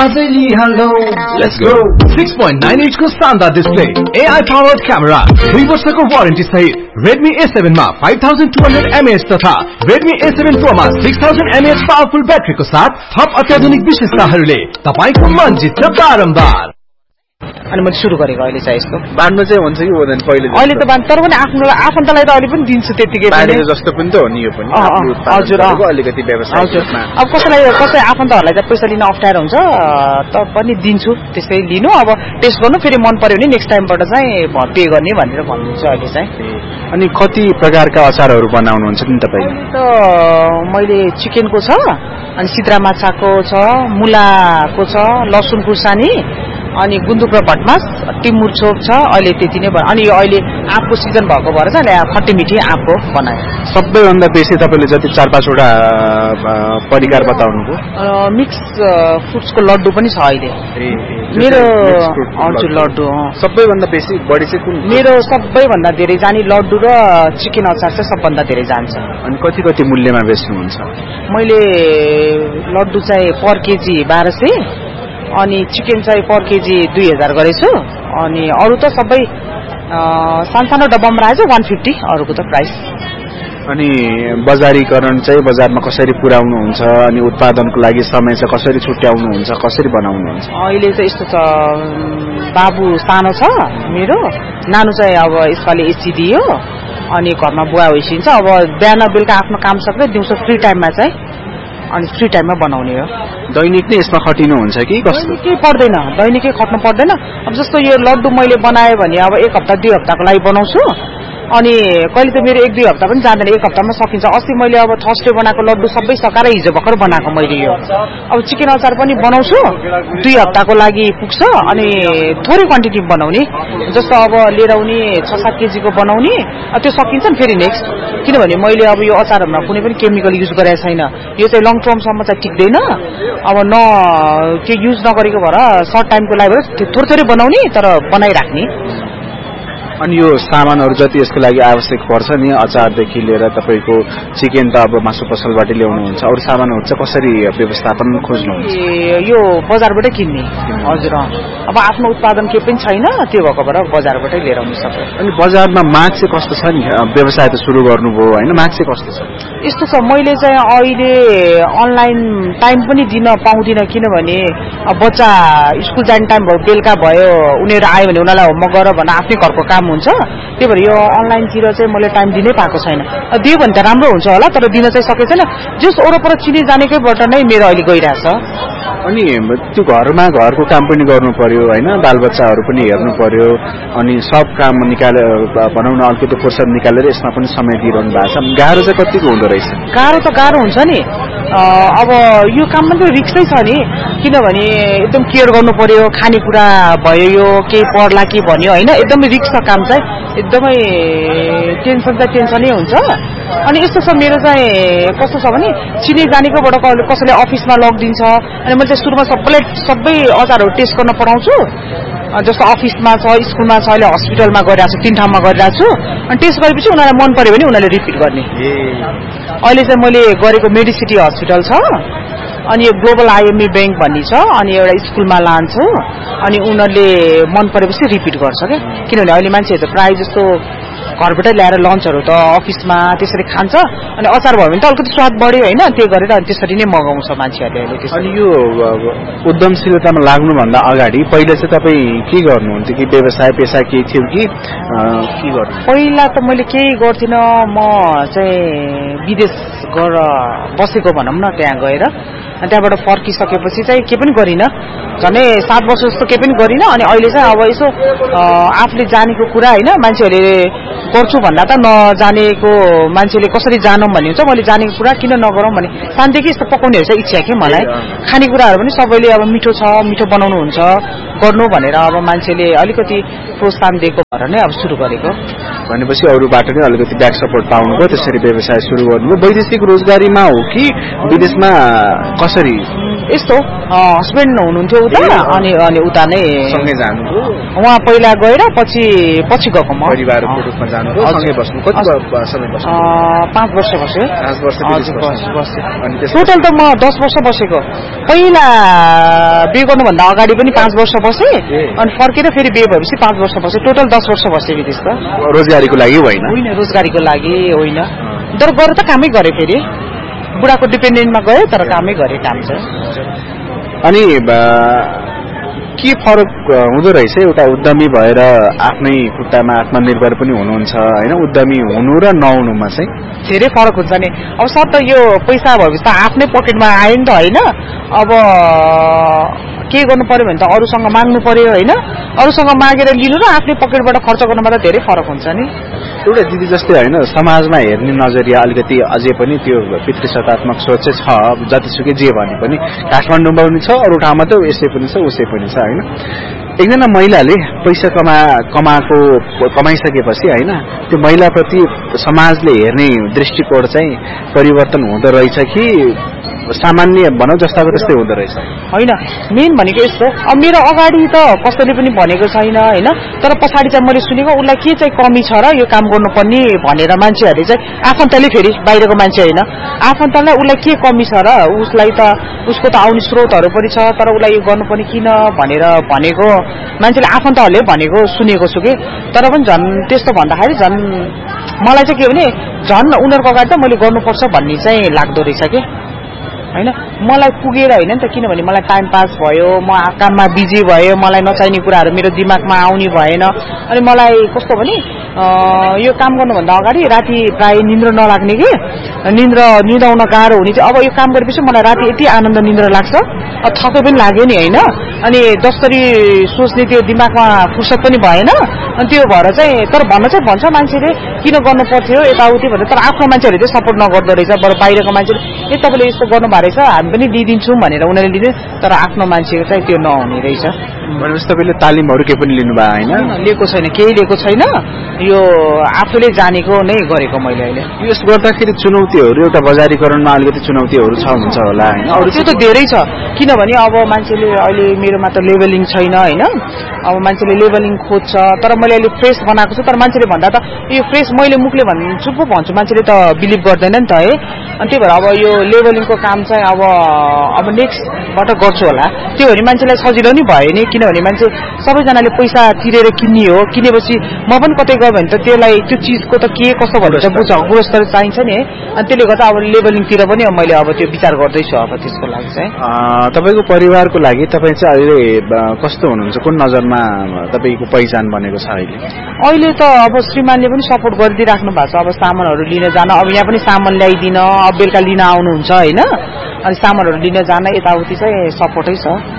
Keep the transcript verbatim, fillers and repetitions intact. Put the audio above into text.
आजै लिहालौ let's go six point nine inch को शानदार display, A I powered camera, दुई वर्षको वारेन्टी सहित Redmi A seven मा five thousand two hundred milliamp hour तथा Redmi A seven Pro मा six thousand milliamp hour powerful ब्याट्रीको साथ थप अत्याधुनिक विशेषताहरूले तपाईको मन जित्न बारम्बार। अनि मैले सुरु गरेको अहिले चाहिँ यस्तो बाँड्नु चाहिँ हुन्छ कि हुँदैन पहिले अहिले त बाँड तर पनि आफ्नो आफन्तलाई त अहिले पनि दिन्छु त्यतिकै बाँडेको जस्तो पनि त हो नि यो पनि हजुर अलिकति व्यवसाय हजुर अब कसैलाई कसै आफन्तहरूलाई त पैसा लिन अप्ठ्यारो हुन्छ त पनि दिन्छु त्यसै लिनु अब टेस्ट गर्नु फेरि मन पर्यो भने नेक्स्ट टाइमबाट चाहिँ पे गर्ने भनेर भन्नुहुन्छ अहिले चाहिँ। अनि कति प्रकारका अचारहरू बनाउनुहुन्छ नि तपाईले? त मैले चिकनको छ अनि सिद्रा माछाको छ मुलाको छ लसुन खुर्सानी अनि गुन्द्रुक र भटमास टिमुर छोप छ अहिले त्यति नै अनि अहिले आँपको सिजन भएको भएर चाहिँ खट्टी मिठी आँपको बनाए। सबैभन्दा बेसी तपाईँले जति चार पाँचवटा परिकार बताउनुभयो मिक्स फ्रुट्सको लड्डु पनि छ अहिले मेरो हजुर लड्डु सबैभन्दा बेसी बढी चाहिँ कुन मेरो सबैभन्दा धेरै जाने लड्डु र चिकन अचार चाहिँ सबभन्दा धेरै जान्छ। अनि कति कति मूल्यमा बेच्नुहुन्छ? मैले लड्डु चाहिँ पर केजी बाह्र सय अनि चिकन चाहिँ पर केजी दुई हजार गरेछु अनि अरू त सबै सानसानो डब्बामा राखेको वान फिफ्टी अरूको त प्राइस। अनि बजारीकरण चाहिँ बजारमा कसरी पुर्याउनुहुन्छ अनि उत्पादनको लागि समय चाहिँ कसरी छुट्याउनुहुन्छ कसरी बनाउनुहुन्छ? अहिले चाहिँ यस्तो छ बाबु सानो छ मेरो नानु चाहिँ अब यसपालि एचसी दियो अनि घरमा बुवा होइसिन्छ अब बिहान बेलुका आफ्नो काम सक्दै दिउँसो फ्री टाइममा चाहिँ अनि फ्री टाइममा बनाउने हो। दैनिक नै यसमा खटिनु हुन्छ कि कस्तो? केही पर्दैन दैनिकै खट्नु पर्दैन। अब जस्तो यो लड्डु मैले बनाएँ भने अब एक हप्ता दुई हप्ताको लागि बनाउँछु अनि कहिले त मेरो एक दुई हप्ता पनि जाँदैन एक हप्तामा सकिन्छ। अस्ति मैले अब थर्सडे बनाएको लड्डु सबै सकाएर हिजो भर्खर बनाएको मैले यो अब चिकन अचार पनि बनाउँछु दुई हप्ताको लागि पुग्छ अनि थोरै क्वान्टिटी बनाउने जस्तो अब लिएर आउने छ सात केजीको बनाउने त्यो सकिन्छ नि फेरि नेक्स्ट किनभने मैले अब यो अचारहरूमा कुनै पनि केमिकल युज गरेको छैन यो चाहिँ लङ टर्मसम्म चाहिँ टिक्दैन अब न त्यो युज नगरेको भएर सर्ट टाइमको लागि थोरै थोरै बनाउने तर बनाइराख्ने। अनि यो सामानहरू जति यसको लागि आवश्यक पर्छ नि अचारदेखि लिएर तपाईँको चिकन त अब मासु पसलबाट ल्याउनुहुन्छ अरू सामानहरू चाहिँ कसरी व्यवस्थापन खोज्नुहुन्छ? यो बजारबाटै किन्ने हजुर अब आफ्नो उत्पादन केही पनि छैन त्यो भएको भएर बजारबाटै लिएर आउनु सक्छ। अनि बजारमा माग चाहिँ कस्तो छ नि व्यवसाय त सुरु गर्नुभयो होइन माग चाहिँ कस्तो छ? यस्तो छ मैले चाहिँ अहिले अनलाइन टाइम पनि दिन पाउँदिनँ किनभने बच्चा स्कुल जाने टाइम भयो बेलुका भयो उनीहरू आयो भने उनीहरूलाई होमवर्क गर भन्न आफ्नै घरको काम हुन्छ त्यही भएर यो अनलाइनतिर चाहिँ मैले टाइम दिनै पाएको छैन। दियो भने त राम्रो हुन्छ होला तर दिन चाहिँ सकेको छैन जस वरपर चिने जानेकैबाट नै मेरो अहिले गइरहेछ। अनि त्यो घरमा घरको काम पनि गर्नु पर्यो होइन बालबच्चाहरू पनि हेर्नु पर्यो अनि सब काम निकालेर भनौँ न अलिकति फुर्सद निकालेर यसमा पनि समय दिइरहनु भएको छ गाह्रो चाहिँ कतिको हुँदो रहेछ? गाह्रो त गाह्रो हुन्छ नि अब यो काममा त रिक्सै छ नि किनभने एकदम केयर गर्नु पर्यो खानेकुरा भयो यो केही पर्ला के भन्यो होइन एकदमै रिक्स छ काम चाहिँ एकदमै टेन्सन चाहिँ टेन्सनै हुन्छ। अनि यस्तो छ मेरो चाहिँ कस्तो छ भने चिने जानेकोबाट कसैले अफिसमा लगिदिन्छ अनि मैले चाहिँ सुरुमा सबैलाई सबै अचारहरू टेस्ट गर्न पठाउँछु जस्तो अफिसमा छ स्कुलमा छ अहिले हस्पिटलमा गरिरहेको छु तीन ठाउँमा गरिरहेको छु अनि टेस्ट गरेपछि उनीहरूलाई मन पर्यो भने उनीहरूले रिपिट गर्ने। अहिले चाहिँ मैले गरेको मेडिसिटी हस्पिटल छ अनि यो ग्लोबल आइएमई ब्याङ्क भन्ने छ अनि एउटा स्कुलमा लान्छु अनि उनीहरूले मन परेपछि रिपिट गर्छ क्या किनभने अहिले मान्छेहरू त प्रायः जस्तो घरबाटै ल्याएर लन्चहरू त अफिसमा त्यसरी खान्छ अनि अचार भयो भने त अलिकति स्वाद बढ्यो होइन त्यही गरेर अनि त्यसरी नै मगाउँछ मान्छेहरूले अहिले। अनि यो उद्यमशीलतामा लाग्नुभन्दा अगाडि पहिले चाहिँ तपाईँ के गर्नुहुन्थ्यो कि व्यवसाय पेसा केही थियो कि के गर्नु? पहिला त मैले केही गर्थिनँ म चाहिँ विदेश गएर बसेको भनौँ न त्यहाँ गएर अनि त्यहाँबाट फर्किसकेपछि चाहिँ केही पनि गरिनँ झनै सात वर्ष जस्तो केही पनि गरिनँ अनि अहिले चाहिँ अब यसो आफूले जानेको कुरा होइन मान्छेहरूले गर्छु भन्दा त नजानेको मान्छेले कसरी जानौँ भन्ने हुन्छ मैले जानेको कुरा किन नगरौँ भने सानदेखि यस्तो पकाउनेहरू चाहिँ इच्छा के मलाई खानेकुराहरू पनि सबैले अब मिठो छ मिठो बनाउनु हुन्छ गर्नु भनेर अब मान्छेले अलिकति प्रोत्साहन दिएको भएर नै अब सुरु गरेको। भनेपछि अरूबाट नै अलिकति ब्याक सपोर्ट पाउनुभयो, त्यसरी व्यवसाय सुरु गर्नुभयो। वैदेशिक रोजगारीमा हो कि विदेशमा कसरी? यस्तो हस्बेन्ड हुनुहुन्थ्यो उता, अनि अनि उता नै सँगै जानुभयो? उहाँ पहिला गएर पछि पछि गएको म। परिवारको रूपमा जानुभयो, सँगै बस्नु? कति समय बस्नु? पाँच वर्ष बस्यो। पाँच वर्ष बस्यो। अनि टोटल त म दस वर्ष बसेको। पहिला बिहे गर्नुभन्दा अगाडि पनि पाँच वर्ष बसेँ, अनि फर्केर फेरि बिहे भएपछि पाँच वर्ष बसेँ। टोटल दस वर्ष बसेँ विदेश। त रोजगारीको लागि होइन? होइन, रोजगारीको लागि होइन, तर गएर त कामै गरेँ। फेरि बुढाको डिपेन्डेन्टमा गएँ, तर कामै गरेँ, काम चाहिँ। अनि के फरक हुँदो रहेछ एउटा उद्यमी भएर आफ्नै खुट्टामा आत्मनिर्भर पनि हुनुहुन्छ होइन, उद्यमी हुनु र नहुनुमा चाहिँ धेरै फरक हुन्छ नि। अब सब त यो पैसा भएपछि त आफ्नै पकेटमा आयो नि त होइन। अब के गर्नु पर्यो भने त अरूसँग माग्नु पर्यो होइन, अरूसँग मागेर लिनु र आफ्नै पकेटबाट खर्च गर्नुमा त धेरै फरक हुन्छ नि। एउटा दिदी जस्तै होइन, समाजमा हेर्ने नजरिया अलिकति अझै पनि त्यो पितृसत्तात्मक सोच चाहिँ छ, जतिसुकै जे भने पनि काठमाडौँमा पनि छ, अरू ठाउँमा त यसै पनि छ उसै पनि छ होइन। एकजना महिलाले पैसा कमा कमाएको कमाइसकेपछि होइन, त्यो महिलाप्रति समाजले हेर्ने दृष्टिकोण चाहिँ परिवर्तन हुँदो रहेछ कि सामान्य भनौँ जस्ताको त्यस्तै हुँदो रहेछ? होइन, मेन भनेको यस्तो, अब मेरो अगाडि त कसैले पनि भनेको छैन होइन, तर पछाडि चाहिँ मैले सुनेको उसलाई के चाहिँ कमी छ र यो काम गर्नुपर्ने भनेर मान्छेहरूले चाहिँ आफन्तले, फेरि बाहिरको मान्छे होइन, आफन्तलाई उसलाई के कमी छ र उसलाई त उसको त आउने स्रोतहरू पनि छ, तर उसलाई यो गर्नुपर्ने किन भनेर भनेको मान्छेले आफन्तहरूले भनेको सुनेको छु कि। तर पनि झन् त्यस्तो भन्दाखेरि झन् मलाई चाहिँ के भने झन् उनीहरूको अगाडि त मैले गर्नुपर्छ भन्ने चाहिँ लाग्दो रहेछ कि होइन। मलाई पुगेर होइन नि त, किनभने मलाई टाइम पास भयो, म काममा बिजी भयो, मलाई नचाहिने कुराहरू मेरो दिमागमा आउने भएन। अनि मलाई कस्तो भने यो काम गर्नुभन्दा अगाडि राति प्राय निन्द्र नलाग्ने कि, निन्द्र निदाउन गाह्रो हुने चाहिँ। अब यो काम गरेपछि मलाई राति यति आनन्द निन्द्र लाग्छ, थकै पनि लाग्यो नि होइन, अनि जसरी सोच्ने त्यो दिमागमा फुर्सद पनि भएन। अनि त्यो भएर चाहिँ तर भन्न चाहिँ भन्छ मान्छेले किन गर्नु पर्थ्यो यताउति भनेर, तर आफ्नो मान्छेहरूले चाहिँ सपोर्ट नगर्दो रहेछ। बरु बाहिरको मान्छेले ए तपाईँले यस्तो गर्नु भएको रहेछ, हामी पनि दिइदिन्छौँ भनेर उनीहरूले लिने, तर आफ्नो मान्छेको चाहिँ त्यो नहुने रहेछ। भनेपछि तपाईँले तालिमहरू केही पनि लिनुभयो होइन? लिएको छैन, केही लिएको छैन, यो आफूले जानेको नै गरेको मैले अहिले। यस गर्दाखेरि चुनौतीहरू, एउटा बजारीकरणमा अलिकति चुनौतीहरू छ हुन्छ होला होइन? अरू त्यो त धेरै छ, किनभने अब मान्छेले अहिले मेरोमा त लेभलिङ छैन होइन, अब मान्छेले लेभलिङ खोज्छ, तर मैले अहिले फ्रेस बनाएको छु। तर मान्छेले भन्दा त यो फ्रेस मैले मुखले भन्छु पो भन्छु, मान्छेले त बिलिभ गर्दैन नि त है। अनि त्यही भएर अब यो लेभलिङको काम चाहिँ अब अब नेक्स्टबाट गर्छु होला। त्यो भने मान्छेलाई सजिलो नै भयो नि, किनभने मान्छे सबैजनाले पैसा तिरेर किन्ने हो, किनेपछि म पनि कतै गयो भने त त्यसलाई त्यो चिजको त के कसो भनेर चाहिँ बुझ गुणस्तर चाहिन्छ नि। अनि त्यसले गर्दा अब लेभलिङतिर पनि मैले अब त्यो विचार गर्दैछु अब त्यसको लागि चाहिँ। तपाईँको परिवारको लागि तपाईँ चाहिँ अहिले कस्तो हुनुहुन्छ, कुन नजरमा तपाईँको पहिचान बनेको छ अहिले? अहिले त अब श्रीमानले पनि सपोर्ट गरिदिइराख्नु भएको छ। अब सामानहरू लिन जान, अब यहाँ पनि सामान ल्याइदिन, अब बेलुका लिन आउनुहुन्छ होइन, अनि सामानहरू लिन जान यताउति चाहिँ सपोर्टै छ।